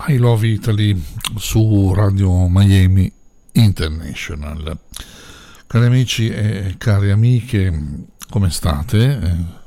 I Love Italy su Radio Miami International. Cari amici e cari amiche, come state?